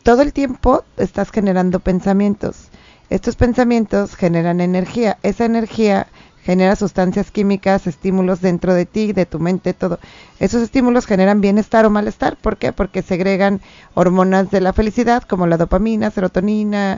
todo el tiempo estás generando pensamientos. Estos pensamientos generan energía. Esa energía genera sustancias químicas, estímulos dentro de ti, de tu mente, todo. Esos estímulos generan bienestar o malestar. ¿Por qué? Porque segregan hormonas de la felicidad, como la dopamina, serotonina,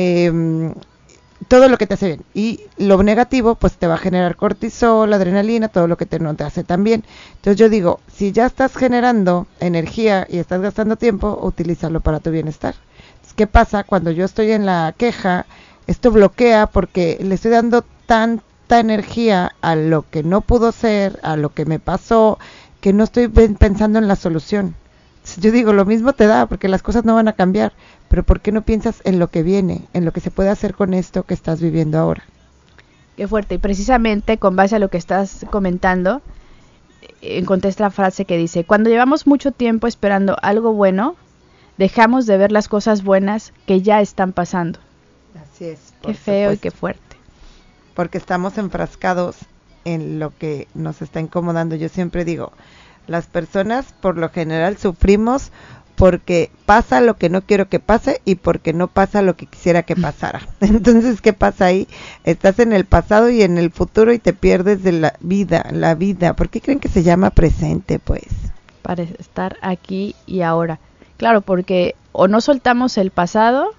todo lo que te hace bien. Y lo negativo, pues te va a generar cortisol, adrenalina, todo lo que no te hace tan bien. Entonces yo digo, si ya estás generando energía y estás gastando tiempo, utilízalo para tu bienestar. Entonces, ¿qué pasa? Cuando yo estoy en la queja, esto bloquea porque le estoy dando tanta energía a lo que no pudo ser, a lo que me pasó, que no estoy pensando en la solución. Entonces, yo digo, lo mismo te da, porque las cosas no van a cambiar, pero ¿por qué no piensas en lo que viene, en lo que se puede hacer con esto que estás viviendo ahora? Qué fuerte, y precisamente con base a lo que estás comentando, encontré esta frase que dice, cuando llevamos mucho tiempo esperando algo bueno, dejamos de ver las cosas buenas que ya están pasando. Así es. Qué feo y qué fuerte. Porque estamos enfrascados en lo que nos está incomodando. Yo siempre digo, las personas por lo general sufrimos porque pasa lo que no quiero que pase y porque no pasa lo que quisiera que pasara. Entonces, ¿qué pasa ahí? Estás en el pasado y en el futuro y te pierdes de la vida. ¿Por qué creen que se llama presente, pues? Para estar aquí y ahora. Claro, porque o no soltamos el pasado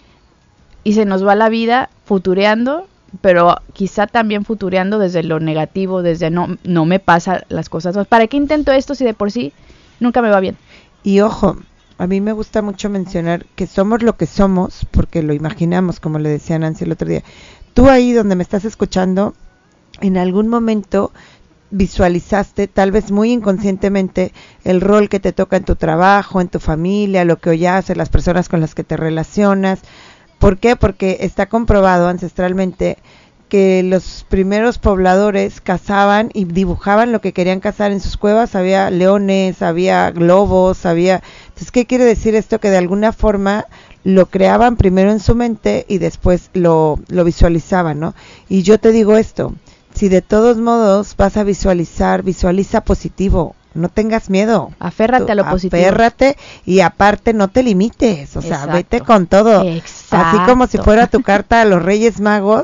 y se nos va la vida futureando, pero quizá también futureando desde lo negativo, desde no me pasa las cosas. ¿Para qué intento esto si de por sí nunca me va bien? Y ojo, a mí me gusta mucho mencionar que somos lo que somos porque lo imaginamos, como le decía Nancy el otro día. Tú ahí donde me estás escuchando, en algún momento visualizaste, tal vez muy inconscientemente, el rol que te toca en tu trabajo, en tu familia, lo que hoy haces, las personas con las que te relacionas. ¿Por qué? Porque está comprobado ancestralmente que los primeros pobladores cazaban y dibujaban lo que querían cazar en sus cuevas. Había leones, había lobos, había... Entonces, ¿qué quiere decir esto? Que de alguna forma lo creaban primero en su mente y después lo visualizaban, ¿no? Y yo te digo esto, si de todos modos vas a visualizar, visualiza positivo. No tengas miedo. Aférrate a lo positivo. Aférrate y aparte no te limites. O sea, exacto, vete con todo. Exacto. Así como si fuera tu carta a los Reyes Magos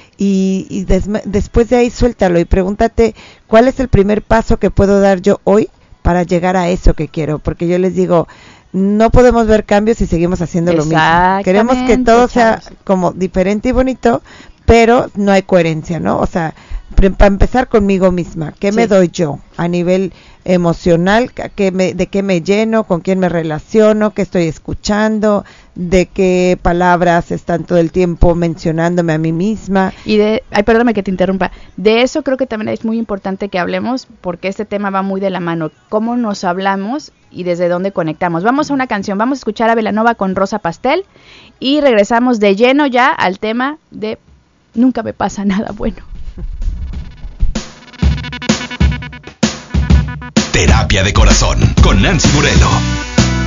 y después de ahí suéltalo y pregúntate cuál es el primer paso que puedo dar yo hoy para llegar a eso que quiero. Porque yo les digo, no podemos ver cambios si seguimos haciendo lo mismo. Queremos que todo sea como diferente y bonito, pero no hay coherencia, ¿no? O sea, para empezar conmigo misma, ¿qué me doy yo a nivel emocional? ¿De qué me lleno? ¿Con quién me relaciono? ¿Qué estoy escuchando? ¿De qué palabras están todo el tiempo mencionándome a mí misma? Y perdóname que te interrumpa, de eso creo que también es muy importante que hablemos, porque este tema va muy de la mano, cómo nos hablamos y desde dónde conectamos. Vamos a una canción, vamos a escuchar a Belanova con Rosa Pastel y regresamos de lleno ya al tema de nunca me pasa nada bueno. Terapia de Corazón con Nancy Moreno.